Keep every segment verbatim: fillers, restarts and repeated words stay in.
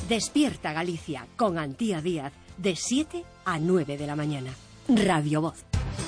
Despierta Galicia con Antía Díaz de siete a nueve de la mañana. Radio Voz.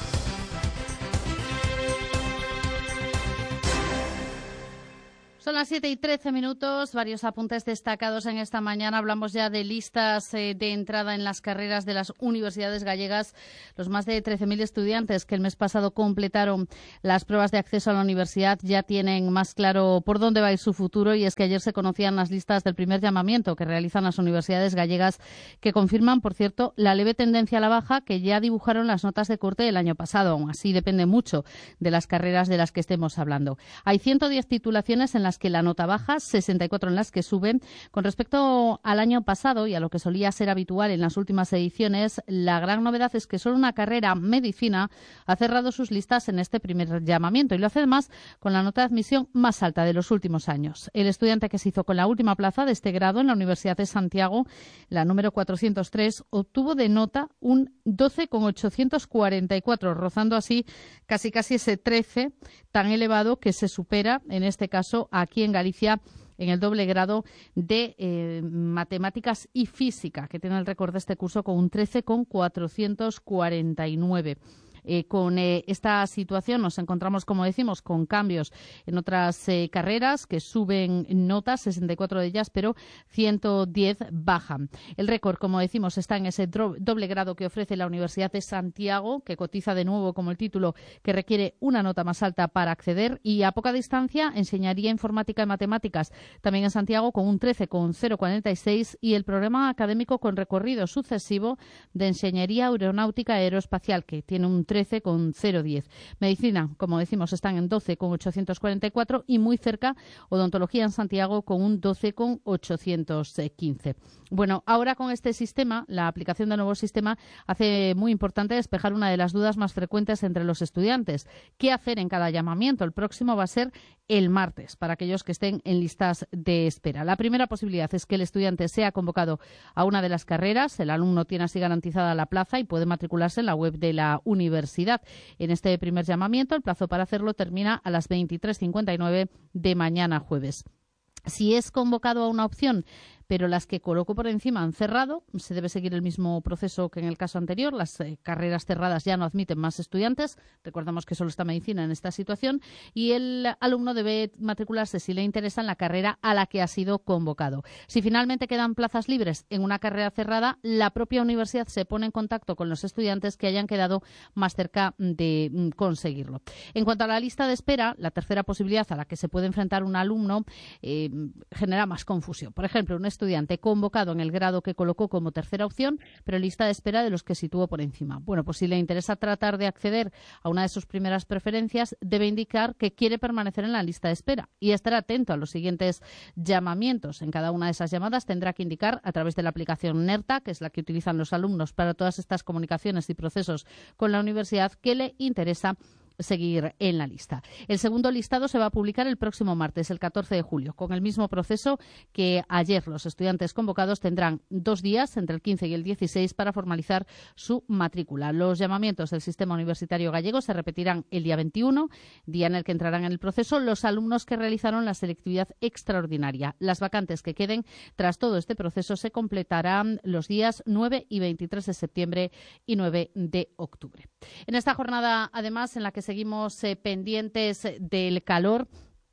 Son las siete y trece minutos, varios apuntes destacados en esta mañana. Hablamos ya de listas eh, de entrada en las carreras de las universidades gallegas. Los más de trece mil estudiantes que el mes pasado completaron las pruebas de acceso a la universidad ya tienen más claro por dónde va a ir su futuro, y es que ayer se conocían las listas del primer llamamiento que realizan las universidades gallegas, que confirman, por cierto, la leve tendencia a la baja que ya dibujaron las notas de corte del año pasado. Aún así, depende mucho de las carreras de las que estemos hablando. Hay ciento diez titulaciones en las que la nota baja, sesenta y cuatro en las que suben. Con respecto al año pasado y a lo que solía ser habitual en las últimas ediciones, la gran novedad es que solo una carrera, medicina, ha cerrado sus listas en este primer llamamiento, y lo hace además con la nota de admisión más alta de los últimos años. El estudiante que se hizo con la última plaza de este grado en la Universidad de Santiago, la número cuatrocientos tres, obtuvo de nota un doce coma ochocientos cuarenta y cuatro, rozando así casi casi ese trece tan elevado que se supera en este caso aquí en Galicia en el doble grado de eh, matemáticas y física, que tiene el récord de este curso con un trece coma cuatrocientos cuarenta y nueve. Eh, con eh, esta situación nos encontramos, como decimos, con cambios en otras eh, carreras que suben notas, sesenta y cuatro de ellas, pero ciento diez bajan. El récord, como decimos, está en ese doble grado que ofrece la Universidad de Santiago, que cotiza de nuevo como el título que requiere una nota más alta para acceder, y a poca distancia enseñaría informática y matemáticas, también en Santiago, con un trece coma cero cuarenta y seis, y el programa académico con recorrido sucesivo de enseñería aeronáutica aeroespacial, que tiene un trece coma cero diez. Medicina, como decimos, están en doce coma ochocientos cuarenta y cuatro, y muy cerca odontología en Santiago con un doce coma ochocientos quince. Bueno, ahora con este sistema, la aplicación del nuevo sistema, hace muy importante despejar una de las dudas más frecuentes entre los estudiantes. ¿Qué hacer en cada llamamiento? El próximo va a ser el martes, para aquellos que estén en listas de espera. La primera posibilidad es que el estudiante sea convocado a una de las carreras. El alumno tiene así garantizada la plaza y puede matricularse en la web de la universidad. En este primer llamamiento, el plazo para hacerlo termina a las veintitrés cincuenta y nueve de mañana jueves. Si es convocado a una opción, pero las que coloco por encima han cerrado, se debe seguir el mismo proceso que en el caso anterior. Las eh, carreras cerradas ya no admiten más estudiantes. Recordamos que solo está medicina en esta situación, y el alumno debe matricularse, si le interesa, en la carrera a la que ha sido convocado. Si finalmente quedan plazas libres en una carrera cerrada, la propia universidad se pone en contacto con los estudiantes que hayan quedado más cerca de mm, conseguirlo. En cuanto a la lista de espera, la tercera posibilidad a la que se puede enfrentar un alumno eh, genera más confusión. Por ejemplo, un estudiante convocado en el grado que colocó como tercera opción, pero lista de espera de los que situó por encima. Bueno, pues si le interesa tratar de acceder a una de sus primeras preferencias, debe indicar que quiere permanecer en la lista de espera y estar atento a los siguientes llamamientos. En cada una de esas llamadas tendrá que indicar, a través de la aplicación NERTA, que es la que utilizan los alumnos para todas estas comunicaciones y procesos con la universidad, que le interesa seguir en la lista. El segundo listado se va a publicar el próximo martes, el catorce de julio, con el mismo proceso que ayer. Los estudiantes convocados tendrán dos días, entre el quince y el dieciséis, para formalizar su matrícula. Los llamamientos del sistema universitario gallego se repetirán el día veintiuno, día en el que entrarán en el proceso los alumnos que realizaron la selectividad extraordinaria. Las vacantes que queden tras todo este proceso se completarán los días nueve y veintitrés de septiembre y nueve de octubre. En esta jornada, además, en la que seguimos eh, pendientes del calor,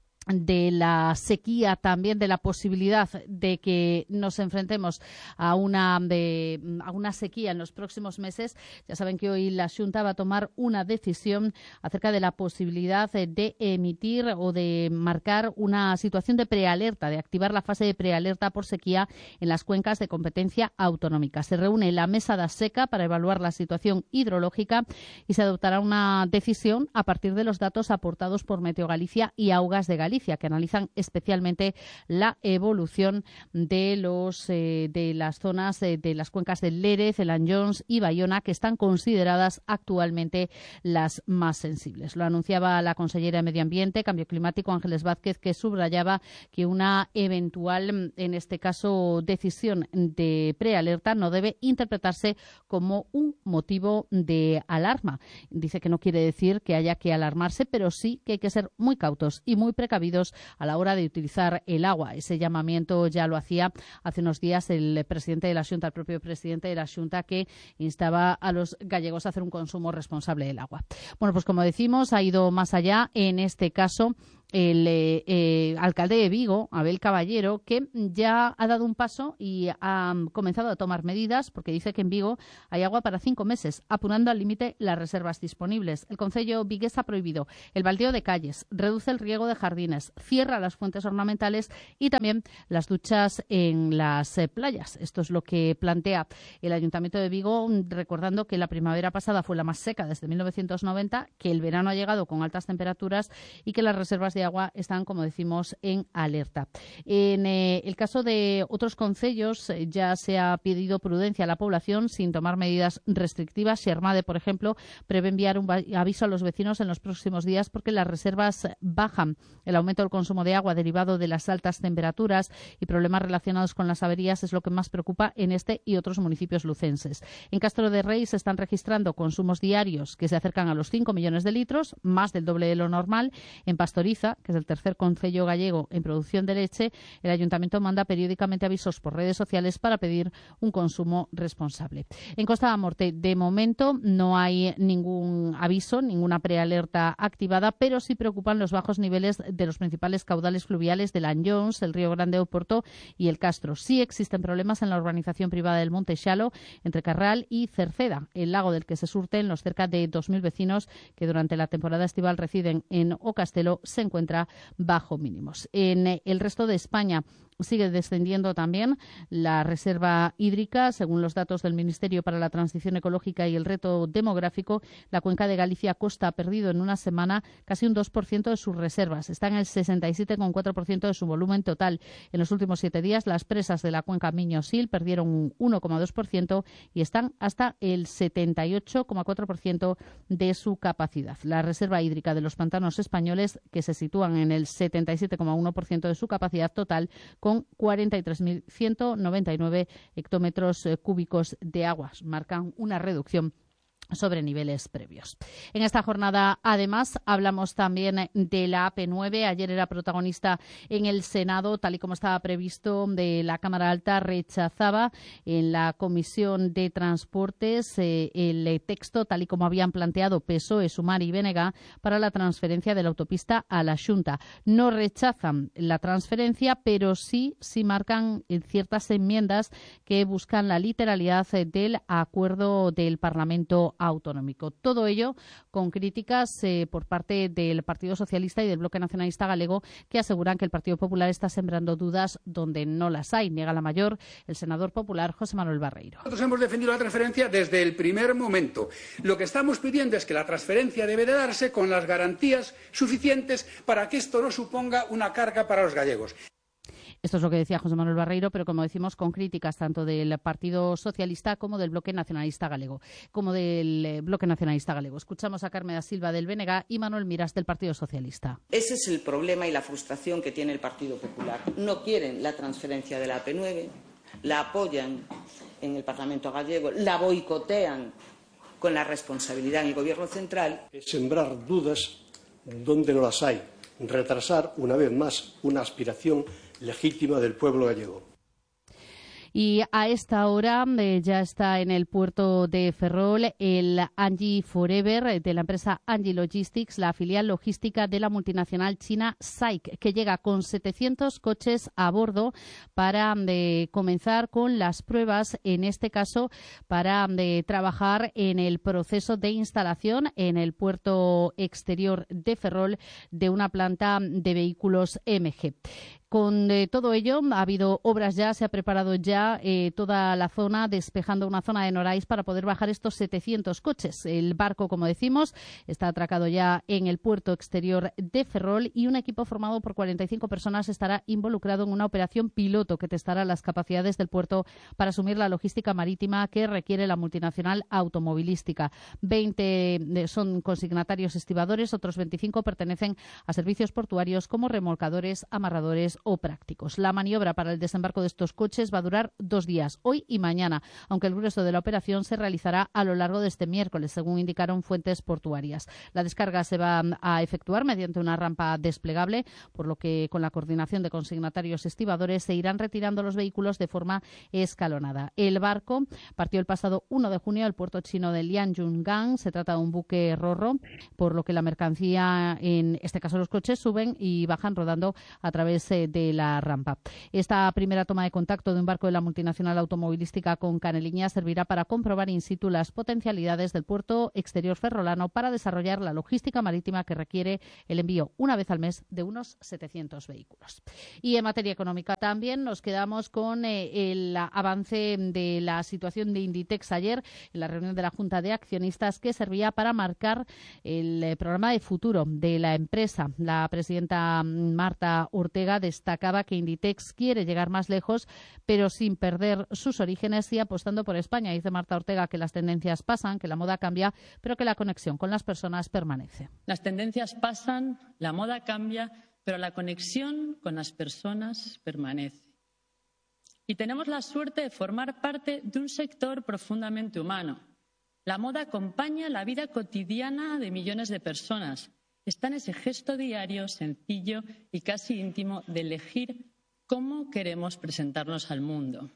de la sequía, también de la posibilidad de que nos enfrentemos a una de, a una sequía en los próximos meses. Ya saben que hoy la Xunta va a tomar una decisión acerca de la posibilidad de emitir o de marcar una situación de prealerta, de activar la fase de prealerta por sequía en las cuencas de competencia autonómica. Se reúne la mesa da seca para evaluar la situación hidrológica y se adoptará una decisión a partir de los datos aportados por Meteo Galicia y Augas de Galicia, que analizan especialmente la evolución de los eh, de las zonas eh, de las cuencas del Lérez, el Anllóns y Bayona, que están consideradas actualmente las más sensibles. Lo anunciaba la consellera de Medio Ambiente, Cambio Climático, Ángeles Vázquez, que subrayaba que una eventual, en este caso, decisión de prealerta no debe interpretarse como un motivo de alarma. Dice que no quiere decir que haya que alarmarse, pero sí que hay que ser muy cautos y muy precavidos precavidos a la hora de utilizar el agua. Ese llamamiento ya lo hacía hace unos días el presidente de la Xunta, el propio presidente de la Xunta, que instaba a los gallegos a hacer un consumo responsable del agua. Bueno, pues como decimos, ha ido más allá. En este caso, el eh, eh, alcalde de Vigo, Abel Caballero, que ya ha dado un paso y ha comenzado a tomar medidas, porque dice que en Vigo hay agua para cinco meses, apurando al límite las reservas disponibles. El concello vigués ha prohibido el baldeo de calles, reduce el riego de jardines, cierra las fuentes ornamentales y también las duchas en las eh, playas. Esto es lo que plantea el Ayuntamiento de Vigo, recordando que la primavera pasada fue la más seca desde mil novecientos noventa, que el verano ha llegado con altas temperaturas y que las reservas de agua están, como decimos, en alerta. En eh, el caso de otros concellos, eh, ya se ha pedido prudencia a la población sin tomar medidas restrictivas. Xermade, por ejemplo, prevé enviar un aviso a los vecinos en los próximos días porque las reservas bajan. El aumento del consumo de agua derivado de las altas temperaturas y problemas relacionados con las averías es lo que más preocupa en este y otros municipios lucenses. En Castro de Rei se están registrando consumos diarios que se acercan a los cinco millones de litros, más del doble de lo normal. En Pastoriza, que es el tercer concello gallego en producción de leche, el Ayuntamiento manda periódicamente avisos por redes sociales para pedir un consumo responsable. En Costa da Morte, de momento, no hay ningún aviso, ninguna prealerta activada, pero sí preocupan los bajos niveles de los principales caudales fluviales del Anllóns, el Río Grande do Porto y el Castro. Sí existen problemas en la urbanización privada del Monte Xalo, entre Carral y Cerceda, el lago del que se surten los cerca de dos mil vecinos que durante la temporada estival residen en O Castelo se encuentran bajo mínimos. En el resto de España sigue descendiendo también la reserva hídrica. Según los datos del Ministerio para la Transición Ecológica y el Reto Demográfico, la cuenca de Galicia-Costa ha perdido en una semana casi un dos por ciento de sus reservas. Está en el sesenta y siete coma cuatro por ciento de su volumen total. En los últimos siete días, las presas de la cuenca Miño-Sil perdieron un uno coma dos por ciento y están hasta el setenta y ocho coma cuatro por ciento de su capacidad. La reserva hídrica de los pantanos españoles, que se sitúan en el setenta y siete coma uno por ciento de su capacidad total, con cuarenta y tres mil ciento noventa y nueve hectómetros eh, cúbicos de agua. Marcan una reducción sobre niveles previos. En esta jornada, además, hablamos también de la A P nueve. Ayer era protagonista en el Senado, tal y como estaba previsto, de la Cámara Alta. Rechazaba en la Comisión de Transportes eh, el texto, tal y como habían planteado P S O E, Sumar y B N G, para la transferencia de la autopista a la Xunta. No rechazan la transferencia, pero sí, sí marcan ciertas enmiendas que buscan la literalidad del acuerdo del Parlamento autonómico. Todo ello con críticas eh, por parte del Partido Socialista y del Bloque Nacionalista Galego, que aseguran que el Partido Popular está sembrando dudas donde no las hay. Niega la mayor el senador popular José Manuel Barreiro. Nosotros hemos defendido la transferencia desde el primer momento. Lo que estamos pidiendo es que la transferencia debe de darse con las garantías suficientes para que esto no suponga una carga para los gallegos. Esto es lo que decía José Manuel Barreiro, pero como decimos, con críticas tanto del Partido Socialista como del Bloque Nacionalista Galego, como del eh, Bloque Nacionalista Galego. Escuchamos a Carmen da Silva del B N G y Manuel Miras del Partido Socialista. Ese es el problema y la frustración que tiene el Partido Popular. No quieren la transferencia de la A P nueve, la apoyan en el Parlamento gallego, la boicotean con la responsabilidad en el Gobierno central. Es sembrar dudas donde no las hay, retrasar una vez más una aspiración legítima del pueblo gallego. Y a esta hora eh, ya está en el puerto de Ferrol el Angie Forever de la empresa Angie Logistics, la filial logística de la multinacional china S A I C, que llega con setecientos coches a bordo para eh, comenzar con las pruebas, en este caso para eh, trabajar en el proceso de instalación en el puerto exterior de Ferrol de una planta de vehículos M G. Con eh, todo ello, ha habido obras ya, se ha preparado ya eh, toda la zona, despejando una zona de Norais para poder bajar estos setecientos coches. El barco, como decimos, está atracado ya en el puerto exterior de Ferrol y un equipo formado por cuarenta y cinco personas estará involucrado en una operación piloto que testará las capacidades del puerto para asumir la logística marítima que requiere la multinacional automovilística. veinte son consignatarios estibadores, otros veinticinco pertenecen a servicios portuarios como remolcadores, amarradores o prácticos. La maniobra para el desembarco de estos coches va a durar dos días, hoy y mañana, aunque el grueso de la operación se realizará a lo largo de este miércoles, según indicaron fuentes portuarias. La descarga se va a efectuar mediante una rampa desplegable, por lo que con la coordinación de consignatarios estibadores se irán retirando los vehículos de forma escalonada. El barco partió el pasado uno de junio del puerto chino de Lianyungang. Se trata de un buque ro-ro, por lo que la mercancía, en este caso los coches, suben y bajan rodando a través eh, de la rampa. Esta primera toma de contacto de un barco de la multinacional automovilística con Caneliña servirá para comprobar in situ las potencialidades del puerto exterior ferrolano para desarrollar la logística marítima que requiere el envío una vez al mes de unos setecientos vehículos. Y en materia económica también nos quedamos con eh, el avance de la situación de Inditex ayer en la reunión de la Junta de Accionistas, que servía para marcar el eh, programa de futuro de la empresa. La presidenta Marta Ortega destacaba que Inditex quiere llegar más lejos, pero sin perder sus orígenes y apostando por España. Dice Marta Ortega que las tendencias pasan, que la moda cambia, pero que la conexión con las personas permanece. Las tendencias pasan, la moda cambia, pero la conexión con las personas permanece. Y tenemos la suerte de formar parte de un sector profundamente humano. La moda acompaña la vida cotidiana de millones de personas. Está en ese gesto diario, sencillo y casi íntimo de elegir cómo queremos presentarnos al mundo.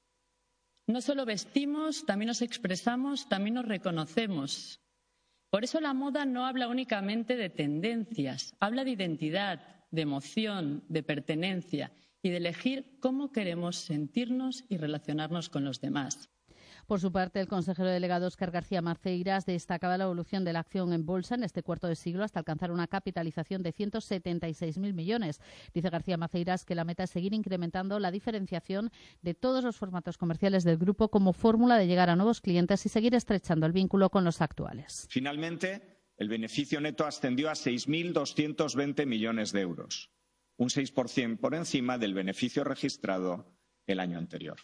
No solo vestimos, también nos expresamos, también nos reconocemos. Por eso la moda no habla únicamente de tendencias, habla de identidad, de emoción, de pertenencia y de elegir cómo queremos sentirnos y relacionarnos con los demás. Por su parte, el consejero delegado Óscar García Maceiras destacaba la evolución de la acción en bolsa en este cuarto de siglo hasta alcanzar una capitalización de ciento setenta y seis mil millones. Dice García Maceiras que la meta es seguir incrementando la diferenciación de todos los formatos comerciales del grupo como fórmula de llegar a nuevos clientes y seguir estrechando el vínculo con los actuales. Finalmente, el beneficio neto ascendió a seis mil doscientos veinte millones de euros, un seis por ciento por encima del beneficio registrado el año anterior.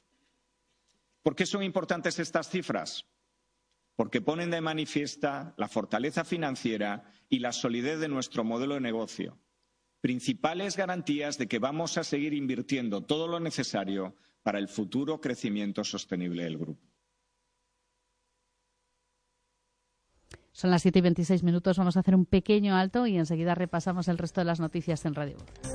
¿Por qué son importantes estas cifras? Porque ponen de manifiesta la fortaleza financiera y la solidez de nuestro modelo de negocio, principales garantías de que vamos a seguir invirtiendo todo lo necesario para el futuro crecimiento sostenible del grupo. Son las siete y veintiséis minutos, vamos a hacer un pequeño alto y enseguida repasamos el resto de las noticias en Radio Voz.